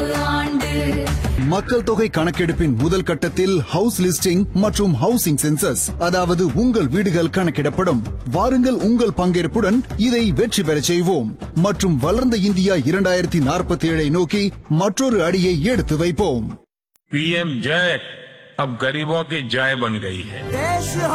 ஆண்டு. மக்கள் தொகை கணக்கெடுப்பின் முதல் கட்டத்தில் ஹவுஸ் லிஸ்டிங் மற்றும் ஹவுசிங் சென்சஸ், அதாவது உங்கள் வீடுகள் கணக்கிடப்படும். வாருங்கள், உங்கள் பங்கேற்புடன் இதை வெற்றி பெறச் செய்வோம் மற்றும் வளர்ந்த இந்தியா 2047 நோக்கி மற்றொரு அடியை எடுத்து வைப்போம். PM जय अब गरीबों की जय बन गई है.